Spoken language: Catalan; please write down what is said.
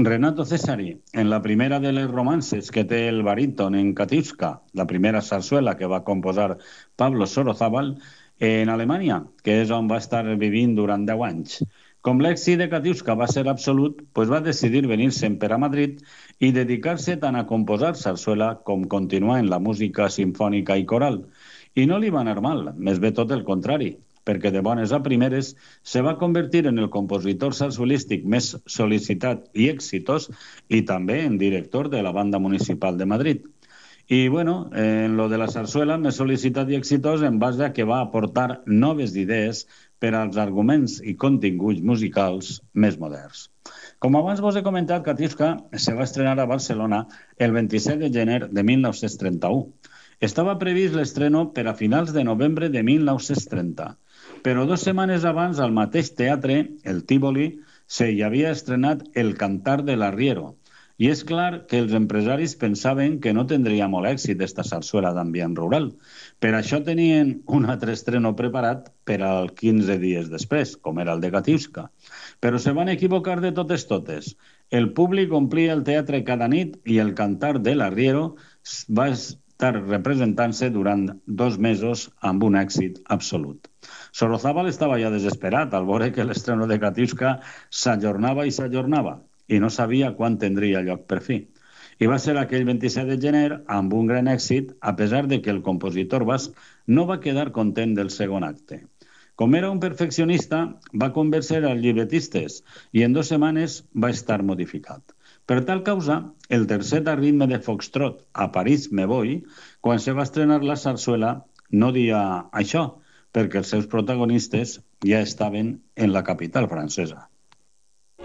Renato Cesari, en la primera de les romances que té el baríton en Katiuska, la primera sarsuela que va composar Pablo Sorozábal, en Alemanya, que és on va estar vivint durant 10 anys. Com l'èxit de Katiuska va ser absolut, pues va decidir venir-se'n per a Madrid i dedicar-se tant a composar sarsuela com continuar en la música simfònica i coral. I no li va anar mal, més bé tot el contrari, perquè de bones a primeres se va convertir en el compositor sarsuelístic més sol·licitat i exitós i també en director de la Banda Municipal de Madrid. I, bueno, en lo de la sarsuela, més sol·licitat i exitós en base a que va aportar noves idees per als arguments i continguts musicals més moderns. Com abans vos he comentat, Katiuska se va estrenar a Barcelona el 27 de gener de 1931. Estava previst l'estreno per a finals de novembre de 1930, però 2 setmanes abans al mateix teatre, el Tívoli, se hi havia estrenat El cantar de l'Arriero. I és clar que els empresaris pensaven que no tindria molt èxit esta sarsuela d'ambient rural. Per això tenien un altre estreno preparat per al 15 dies després, com era el de Katiuska. Però se van equivocar de totes. El públic omplia el teatre cada nit i el cantar de l'Arriero va estar representant-se durant 2 mesos amb un èxit absolut. Sorozábal estava ja desesperat al veure que l'estreno de Katiuska s'ajornava i no sabia quan tindria lloc per fi. I va ser aquell 27 de gener amb un gran èxit, a pesar de que el compositor basc no va quedar content del segon acte. Com era un perfeccionista, va convèncer als llibretistes i en 2 setmanes va estar modificat. Per tal causa, el tercer ritme de Foxtrot, A París me voy, quan se va estrenar la sarsuela, no dia això, perquè els seus protagonistes ja estaven en la capital francesa.